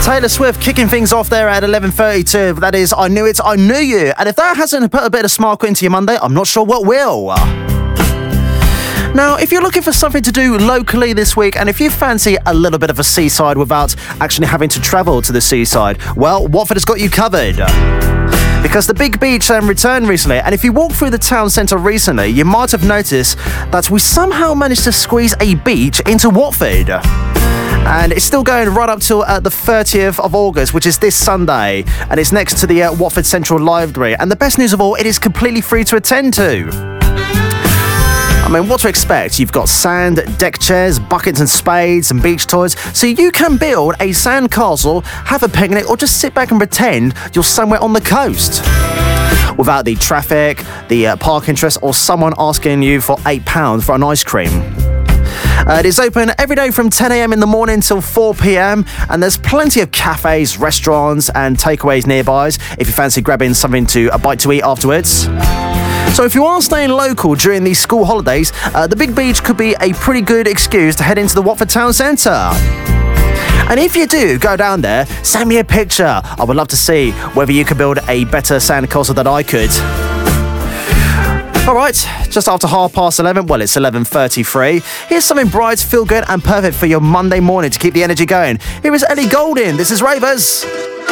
Taylor Swift kicking things off there at 11:32. That is I Knew It, I Knew You. And if that hasn't put a bit of sparkle into your Monday, I'm not sure what will. Now, if you're looking for something to do locally this week, and if you fancy a little bit of a seaside without actually having to travel to the seaside, well, Watford has got you covered. Because the Big Beach returned recently, and if you walk through the town centre recently, you might have noticed that we somehow managed to squeeze a beach into Watford. And it's still going right up till the 30th of August, which is this Sunday. And it's next to the Watford Central Library. And the best news of all, it is completely free to attend to. I mean, what to expect? You've got sand, deck chairs, buckets and spades and beach toys. So you can build a sand castle, have a picnic, or just sit back and pretend you're somewhere on the coast. Without the traffic, the park interest, or someone asking you for £8 for an ice cream. It is open every day from 10 a.m. in the morning till 4 p.m. and there's plenty of cafes, restaurants and takeaways nearby if you fancy grabbing something to a bite to eat afterwards. So if you are staying local during these school holidays, the Big Beach could be a pretty good excuse to head into the Watford Town Centre. And if you do go down there, send me a picture. I would love to see whether you could build a better sandcastle than I could. All right, just after 11:30, well, it's 11:33. Here's something bright, feel good and perfect for your Monday morning to keep the energy going. Here is Ellie Goulding. This is Ravers.